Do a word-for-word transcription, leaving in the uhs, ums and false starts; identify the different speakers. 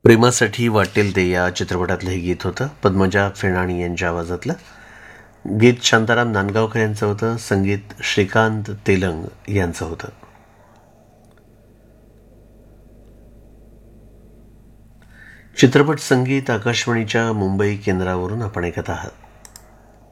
Speaker 1: प्रेमासाठी वाटेल ते या चित्रपटातलं हे गीत होतं, पद्मजा फेणाणी यांच्या आवाजातलं. गीत शांताराम नांदगावकर यांचं होतं, संगीत श्रीकांत तेलंग यांचं होतं. चित्रपट संगीत आकाशवाणीच्या मुंबई केंद्रावरून आपण ऐकत आहात.